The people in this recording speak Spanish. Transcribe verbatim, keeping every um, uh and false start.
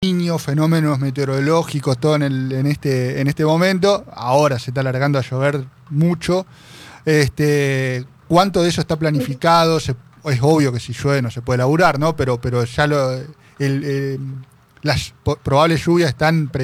niño, fenómenos meteorológicos, todo en, el, en, este, en este momento. Ahora se está alargando a llover mucho. Este, ¿Cuánto de eso está planificado? Se, es obvio que si llueve no se puede laburar, ¿no? Pero, pero ya lo, el, eh, las po- probables lluvias están pre